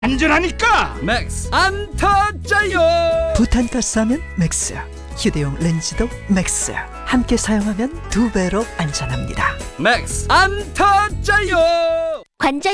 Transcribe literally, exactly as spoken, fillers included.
안전하니까 맥스 안 터져요. 부탄가스 하면 맥스, 휴대용 렌즈도 맥스. 함께 사용하면 두 배로 안전합니다. 맥스 안 터져요. 관절